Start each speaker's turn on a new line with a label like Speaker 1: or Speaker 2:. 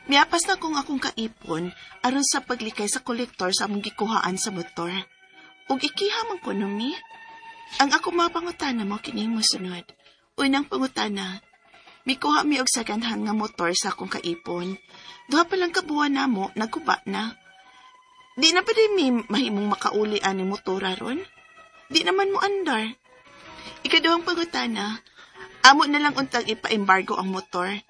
Speaker 1: Miapas na kung akong kaipon aron sa paglikay sa kolektor sa among gikuhaan sa motor. Ug ikihamang ko no mi. Ang ako mapangutana mo kining mosunod. Unang pangutana, mikuha mi og second hand nga motor sa akong kaipon. Duha pa lang kabuan namo, nagkuba na. Di na pa din mi mahimong makauli ani motora ron? Di naman mo andar. Ikaduhang pangutana, amo na lang untag ipa-embargo ang motor.